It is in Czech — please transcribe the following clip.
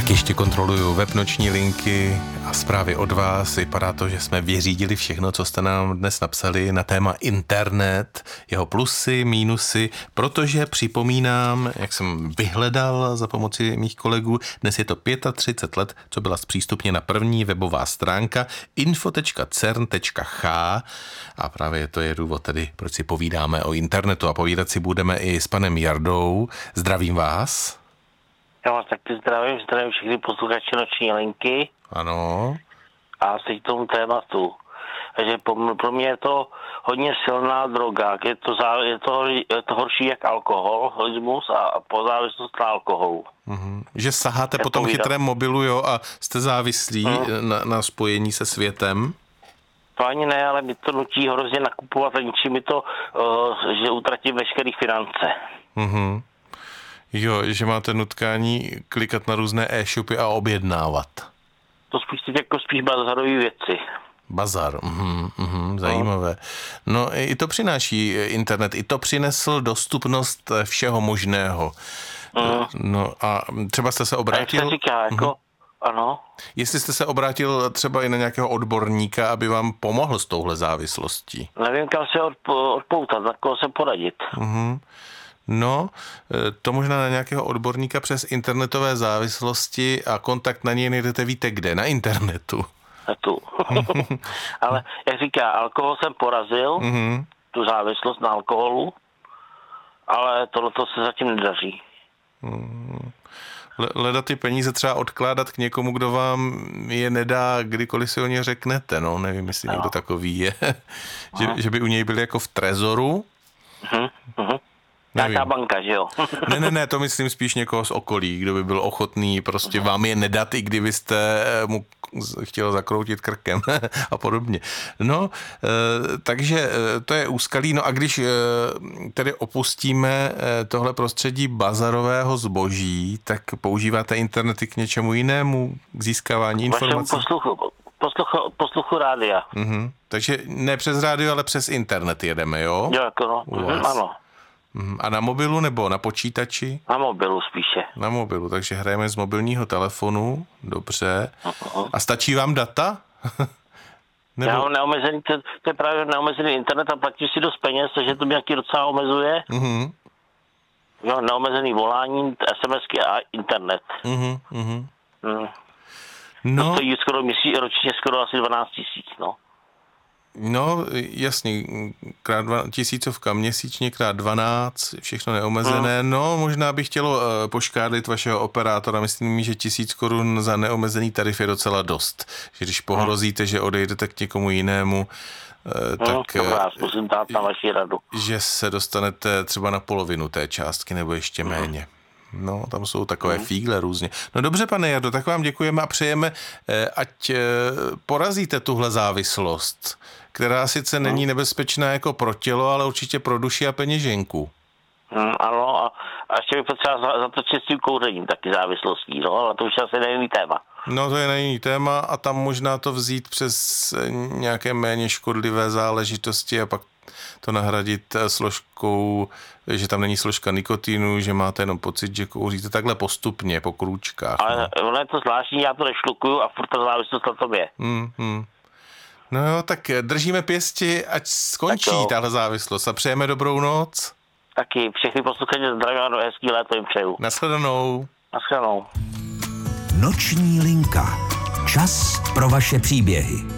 Tak ještě kontroluju web Noční linky a zprávy od vás. Vypadá to, že jsme vyřídili všechno, co jste nám dnes napsali na téma internet, jeho plusy, mínusy, protože připomínám, jak jsem vyhledal za pomoci mých kolegů, dnes je to 35 let, co byla zpřístupněna první webová stránka info.cern.ch a právě to je důvod tedy, proč si povídáme o internetu a povídat si budeme i s panem Jardou. Zdravím vás. Já vás taky zdravím všechny posluchače Noční linky. Ano. A teď k tomu tématu. Takže pro mě je to hodně silná droga. Je to horší jak alkoholismus a závislost na alkoholu. Že saháte po tom chytrém mobilu, jo, a jste závislí na spojení se světem? To ani ne, ale mi to nutí hrozně nakupovat a ničí mi to, že utratím veškeré finance. Jo, že máte nutkání klikat na různé e-shopy a objednávat. To spíš bazarové věci. Bazar, zajímavé. No i to přináší internet, i to přinesl dostupnost všeho možného. No a třeba jste se obrátil... Jak se říká, ano. Jestli jste se obrátil třeba i na nějakého odborníka, aby vám pomohl s touhle závislostí. Nevím, kam se odpoutat, na koho se poradit. No, to možná na nějakého odborníka přes internetové závislosti a kontakt na něj najdete víte kde, na internetu. Tu. Ale jak říká, alkohol jsem porazil, tu závislost na alkoholu, ale tohleto se zatím nedaří. Leda ty peníze třeba odkládat k někomu, kdo vám je nedá, kdykoliv si o ně řeknete, no, nevím, jestli někdo takový je, že by u něj byli jako v trezoru. Nějaká banka, že jo? Ne, to myslím spíš někoho z okolí, kdo by byl ochotný prostě vám je nedat, i kdybyste mu chtěl zakroutit krkem a podobně. No, takže to je úskalí. No a když tedy opustíme tohle prostředí bazarového zboží, tak používáte internety k něčemu jinému, k získávání informací? Posluchu rádia. Takže ne přes rádio, ale přes internet jedeme, jo? Jo, ano. A na mobilu nebo na počítači? Na mobilu spíše. Na mobilu, takže hrajeme z mobilního telefonu, dobře. A stačí vám data? Nebo... Já mám neomezený, to je právě neomezený internet a platím si dost peněz, takže to mě nějaký docela omezuje. Jo, neomezený volání, SMSky a internet. No. To stojí ročně skoro asi 12 000, no. No, jasně, tisícovka měsíčně, krát 12, všechno neomezené. No, možná bych chtělo poškádlit vašeho operátora. Myslím, že 1000 korun za neomezený tarif je docela dost. Že když pohrozíte, že odejdete k někomu jinému, tak... Dobrá, zkusím dát na vaši radu. Že se dostanete třeba na polovinu té částky, nebo ještě méně. No, tam jsou takové fígle různě. No dobře, pane Jardo, tak vám děkujeme a přejeme, ať porazíte tuhle závislost, která sice není nebezpečná jako pro tělo, ale určitě pro duši a peněženku. Ano, a ještě bych potřeba zatočit s tím kouřením taky závislostí, no, ale to už asi na jiný téma. No, to je na jiný téma a tam možná to vzít přes nějaké méně škodlivé záležitosti a pak to nahradit složkou, že tam není složka nikotinu, že máte jenom pocit, že kouříte takhle postupně, po krůčkách. Ale ono je to zvláštní, já to nešlukuju a furt ta závislost na tobě. No jo, tak držíme pěsti, ať skončí tahle závislost a přejeme dobrou noc. Taky všechny posluchače zdravím a hezký léto jim přeju. Nashledanou. Nashledanou. Noční linka. Čas pro vaše příběhy.